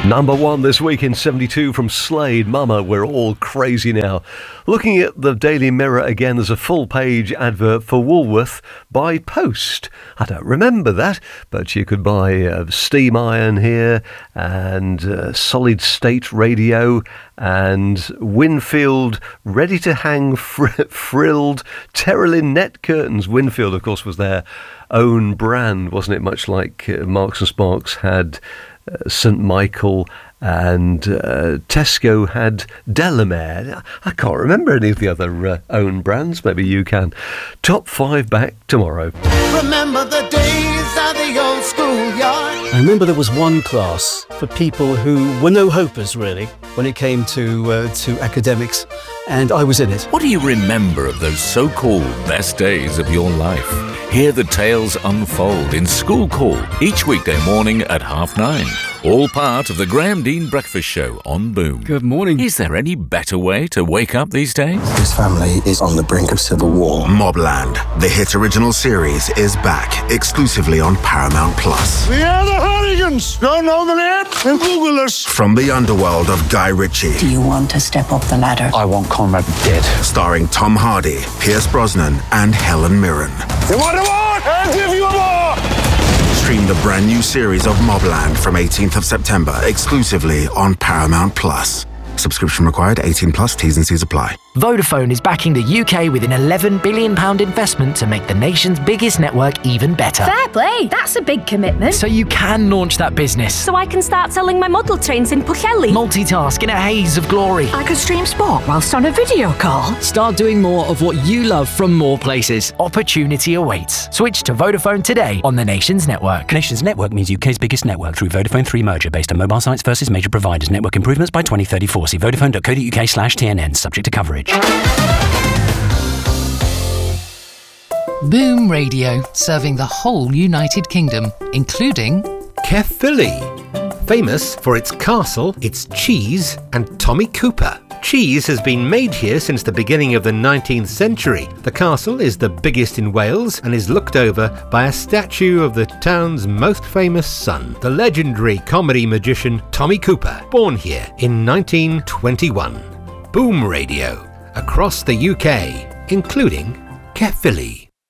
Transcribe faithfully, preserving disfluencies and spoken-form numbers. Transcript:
Number one this week in seventy-two from Slade, Mama, We're All Crazy Now. Looking at the Daily Mirror again, there's a full-page advert for Woolworth by post. I don't remember that, but you could buy a steam iron here and uh, solid-state radio and Winfield ready-to-hang fr- frilled Terralin net curtains. Winfield, of course, was their own brand, wasn't it? Much like uh, Marks and Sparks had Uh, Saint Michael and uh, Tesco had Delamere. I can't remember any of the other uh, own brands. Maybe you can. Top five back tomorrow. Remember the days of the old schoolyard. I remember there was one class for people who were no hopers, really, when it came to uh, to academics, and I was in it. What do you remember of those so-called best days of your life? Hear the tales unfold in School Call each weekday morning at half nine. All part of the Graham Dean Breakfast Show on Boom. Good morning. Is there any better way to wake up these days? This family is on the brink of civil war. Mobland, the hit original series, is back exclusively on Paramount Plus. We are the Harrigans. Don't know the name? Then Google us. From the underworld of Guy Ritchie. Do you want to step up the ladder? I want Conrad dead. Starring Tom Hardy, Pierce Brosnan, and Helen Mirren. You want a more? I'll give you a more. Stream the brand new series of Mobland from eighteenth of September exclusively on Paramount Plus. Subscription required, eighteen plus, T's and C's apply. Vodafone is backing the U K with an eleven billion pounds investment to make the nation's biggest network even better. Fair play, that's a big commitment. So you can launch that business. So I can start selling my model trains in Pwllheli. Multitask in a haze of glory. I could stream sport whilst on a video call. Start doing more of what you love from more places. Opportunity awaits. Switch to Vodafone today on the nation's network. Nation's network means U K's biggest network through Vodafone three merger based on mobile sites versus major providers. Network improvements by twenty thirty-four. See vodafone.co.uk slash TNN, subject to coverage. Boom Radio, serving the whole United Kingdom, including Caerphilly, famous for its castle, its cheese and Tommy Cooper. Cheese has been made here since the beginning of the nineteenth century. The castle is the biggest in Wales and is looked over by a statue of the town's most famous son, the legendary comedy magician Tommy Cooper, born here in nineteen twenty-one. Boom Radio, across the U K, including Caerphilly.